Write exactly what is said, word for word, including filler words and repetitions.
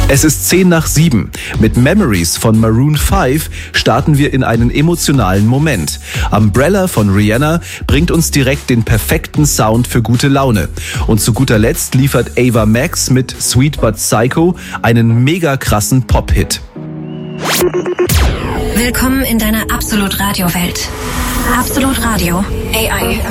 Es ist zehn nach sieben. Mit Memories von Maroon fünf starten wir in einen emotionalen Moment. Umbrella von Rihanna bringt uns direkt den perfekten Sound für gute Laune. Und zu guter Letzt liefert Ava Max mit Sweet But Psycho einen mega krassen Pop-Hit. Willkommen in deiner Absolut Radio Welt. Absolut Radio. A I.